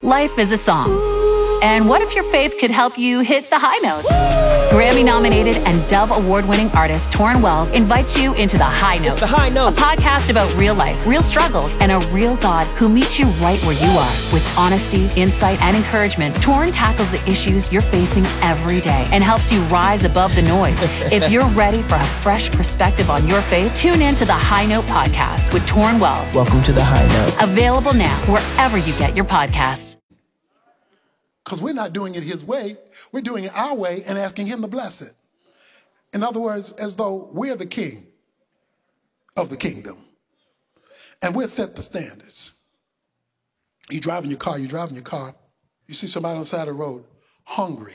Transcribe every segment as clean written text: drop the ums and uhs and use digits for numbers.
Life is a song. And what if your faith could help you hit the high notes? Grammy-nominated and Dove Award-winning artist Torrin Wells invites you into The High Note. It's The High Note. A podcast about real life, real struggles, and a real God who meets you right where you are. With honesty, insight, and encouragement, Torrin tackles the issues you're facing every day and helps you rise above the noise. If you're ready for a fresh perspective on your faith, tune in to The High Note podcast with Torrin Wells. Welcome to The High Note. Available now wherever you get your podcasts. Because we're not doing it his way. We're doing it our way and asking him to bless it. In other words, as though we're the king of the kingdom. And we'll set the standards. You're driving your car. You see somebody on the side of the road, hungry.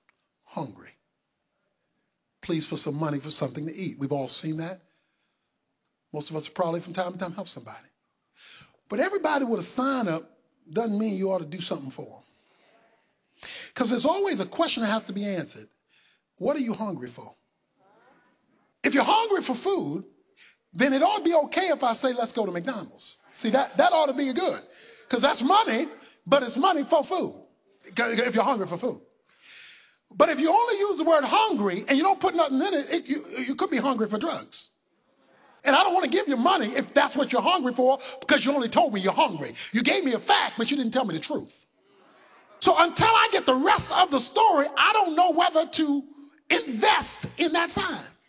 Please for some money for something to eat. We've all seen that. Most of us probably from time to time help somebody. But everybody with a sign up doesn't mean you ought to do something for them. Because there's always a question that has to be answered. What are you hungry for? If you're hungry for food, then it ought to be okay if I say, let's go to McDonald's. See, that ought to be good. Because that's money, but it's money for food. If you're hungry for food. But if you only use the word hungry and you don't put nothing in it, you could be hungry for drugs. And I don't want to give you money if that's what you're hungry for, because you only told me you're hungry. You gave me a fact, but you didn't tell me the truth. So until I get the rest of the story, I don't know whether to invest in that sign.